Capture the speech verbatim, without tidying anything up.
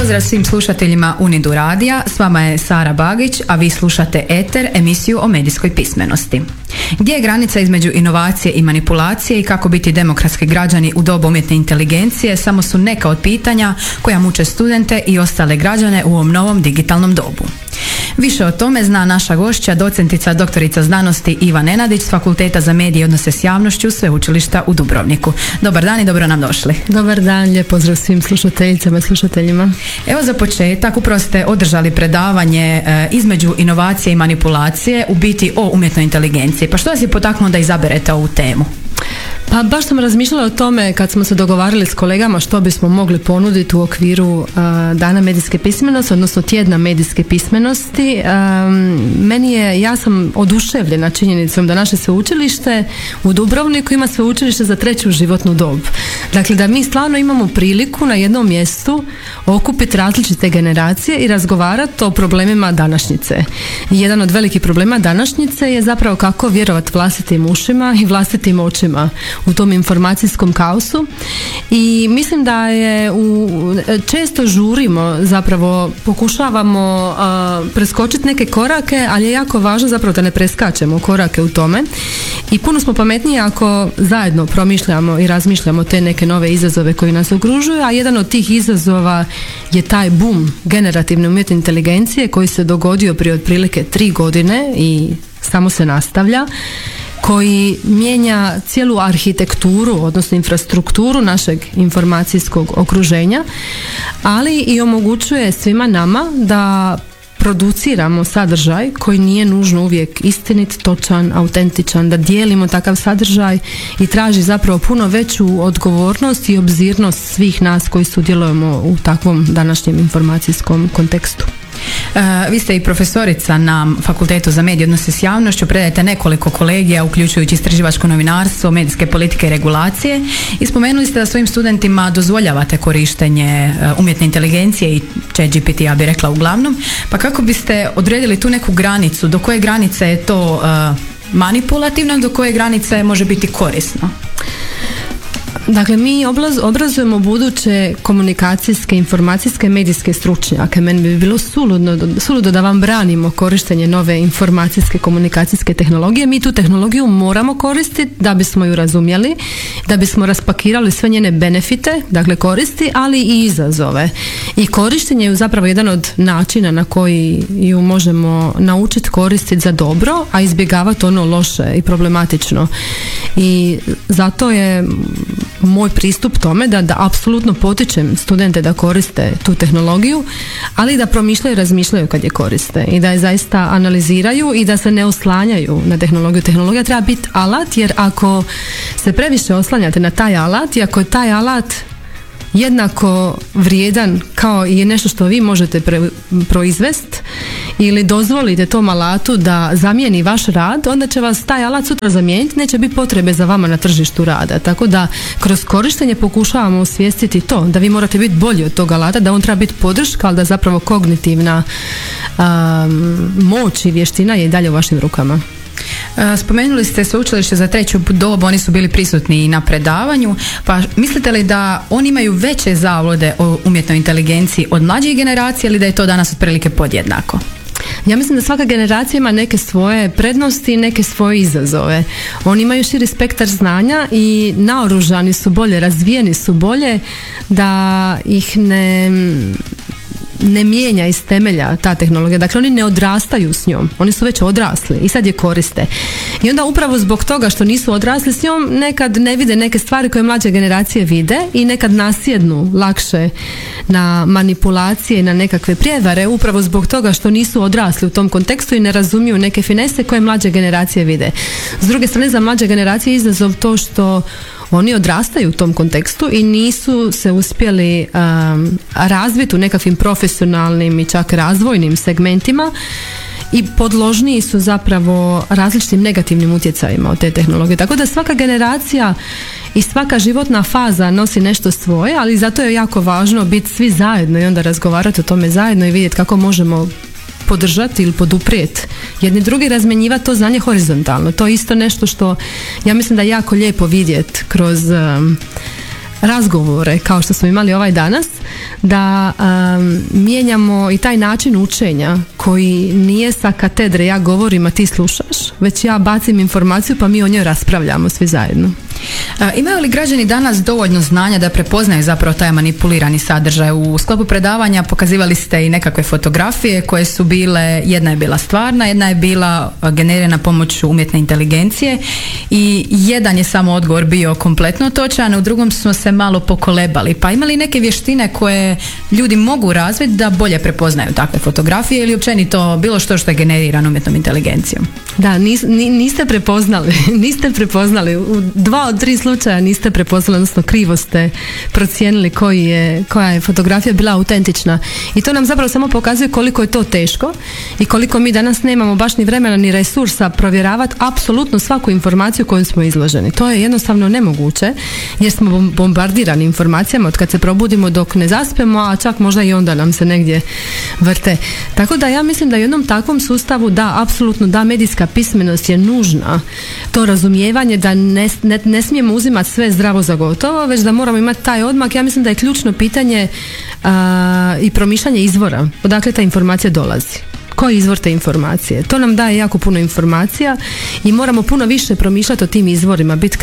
Pozdrav svim slušateljima Unidu radija, s vama je Sara Bagić, a vi slušate Eter, emisiju o medijskoj pismenosti. Gdje je granica između inovacije i manipulacije i kako biti demokratski građani u dobu umjetne inteligencije samo su neka od pitanja koja muče studente i ostale građane u ovom novom digitalnom dobu. Više o tome zna naša gošća, docentica doktorica znanosti Iva Nenadić s Fakulteta za medije i odnose s javnošću Sveučilišta u Dubrovniku. Dobar dan i dobro nam došli. Dobar dan, lijep pozdrav svim slušateljicama i slušateljima. Evo za početak, upravo ste održali predavanje e, između inovacije i manipulacije, u biti o umjetnoj inteligenciji. Pa što vas je potaknulo da izaberete ovu temu? Pa baš sam razmišljala o tome kad smo se dogovarali s kolegama što bismo mogli ponuditi u okviru uh, Dana medijske pismenosti, odnosno tjedna medijske pismenosti. Um, meni je, ja sam oduševljena činjenicom da naše sveučilište u Dubrovniku ima sveučilište za treću životnu dob. Dakle, da mi stvarno imamo priliku na jednom mjestu okupiti različite generacije i razgovarati o problemima današnjice. I jedan od velikih problema današnjice je zapravo kako vjerovati vlastitim ušima i vlastitim očima u tom informacijskom kaosu i mislim da je u, često žurimo, zapravo pokušavamo uh, preskočiti neke korake, ali je jako važno zapravo da ne preskačemo korake u tome i puno smo pametniji ako zajedno promišljamo i razmišljamo te neke nove izazove koji nas okružuju, a jedan od tih izazova je taj boom generativne umjetne inteligencije koji se dogodio prije otprilike tri godine i samo se nastavlja, koji mijenja cijelu arhitekturu, odnosno infrastrukturu našeg informacijskog okruženja, ali i omogućuje svima nama da produciramo sadržaj koji nije nužno uvijek istinit, točan, autentičan, da dijelimo takav sadržaj i traži zapravo puno veću odgovornost i obzirnost svih nas koji sudjelujemo u takvom današnjem informacijskom kontekstu. Uh, vi ste i profesorica na Fakultetu za medije i odnose s javnošću, predajete nekoliko kolegija uključujući istraživačko novinarstvo, medijske politike i regulacije i spomenuli ste da svojim studentima dozvoljavate korištenje uh, umjetne inteligencije i chat G P T, ja bih rekla uglavnom, pa kako biste odredili tu neku granicu, do koje granice je to uh, manipulativno, do koje granice može biti korisno? Dakle, mi obrazujemo buduće komunikacijske, informacijske, medijske stručnjake. Meni bi bilo suludo, suludo da vam branimo korištenje nove informacijske, komunikacijske tehnologije. Mi tu tehnologiju moramo koristiti da bismo ju razumjeli, da bismo raspakirali sve njene benefite, dakle koristi, ali i izazove. I korištenje je zapravo jedan od načina na koji ju možemo naučiti koristiti za dobro, a izbjegavati ono loše i problematično. I zato je moj pristup tome da, da apsolutno potičem studente da koriste tu tehnologiju, ali da promišljaju i razmišljaju kad je koriste i da je zaista analiziraju i da se ne oslanjaju na tehnologiju. Tehnologija treba biti alat, jer ako se previše oslanjate na taj alat i ako je taj alat jednako vrijedan kao i nešto što vi možete pre, proizvest ili dozvolite tom alatu da zamijeni vaš rad, onda će vas taj alat sutra zamijeniti, neće biti potrebe za vama na tržištu rada. Tako da kroz korištenje pokušavamo osvijestiti to, da vi morate biti bolji od tog alata, da on treba biti podrška, ali da zapravo kognitivna um, moć i vještina je i dalje u vašim rukama. Spomenuli ste sveučilište za treću dobu, oni su bili prisutni i na predavanju, pa mislite li da oni imaju veće zavode o umjetnoj inteligenciji od mlađih generacija ili da je to danas otprilike podjednako? Ja mislim da svaka generacija ima neke svoje prednosti i neke svoje izazove. Oni imaju širi spektar znanja i naoružani su bolje, razvijeni su bolje, da ih ne... ne mijenja iz temelja ta tehnologija. Dakle, oni ne odrastaju s njom. Oni su već odrasli i sad je koriste. I onda upravo zbog toga što nisu odrasli s njom, nekad ne vide neke stvari koje mlađe generacije vide i nekad nasjednu lakše na manipulacije i na nekakve prijevare, upravo zbog toga što nisu odrasli u tom kontekstu i ne razumiju neke finese koje mlađe generacije vide. S druge strane, za mlađe generacije je izazov to što oni odrastaju u tom kontekstu i nisu se uspjeli um, razviti u nekakvim profesionalnim i čak razvojnim segmentima i podložniji su zapravo različitim negativnim utjecajima od te tehnologije. Tako da svaka generacija i svaka životna faza nosi nešto svoje, ali zato je jako važno biti svi zajedno i onda razgovarati o tome zajedno i vidjeti kako možemo podržati ili poduprijeti jedni drugi, razmjenjivati to znanje horizontalno. To je isto nešto što ja mislim da je jako lijepo vidjeti kroz um, razgovore kao što smo imali ovaj danas, da um, mijenjamo i taj način učenja koji nije sa katedre ja govorim a ti slušaš, već ja bacim informaciju pa mi o njoj raspravljamo svi zajedno. A, imaju li građani danas dovoljno znanja da prepoznaju zapravo taj manipulirani sadržaj? U sklopu predavanja pokazivali ste i nekakve fotografije koje su bile, jedna je bila stvarna, jedna je bila generirana pomoću umjetne inteligencije i jedan je samo odgovor bio kompletno točan, u drugom smo se malo pokolebali. Pa imali neke vještine koje ljudi mogu razviti da bolje prepoznaju takve fotografije ili općenito bilo što što je generirano umjetnom inteligencijom? Da, nis, niste prepoznali, niste prepoznali. U dva od tri slučaja niste prepoznali, odnosno krivo ste procijenili koji je, koja je fotografija bila autentična. I to nam zapravo samo pokazuje koliko je to teško i koliko mi danas nemamo baš ni vremena ni resursa provjeravati apsolutno svaku informaciju kojom smo izloženi. To je jednostavno nemoguće jer smo bombardirani informacijama od kad se probudimo dok ne zaspemo, a čak možda i onda nam se negdje vrte. Tako da ja mislim da u jednom takvom sustavu da, apsolutno da, medijska pismenost je nužna. To razumijevanje da ne, ne, ne smijemo uzimati sve zdravo za gotovo, već da moramo imati taj odmak. Ja mislim da je ključno pitanje a, i promišljanje izvora. Odakle ta informacija dolazi? Koji je izvor te informacije? To nam daje jako puno informacija i moramo puno više promišljati o tim izvorima, biti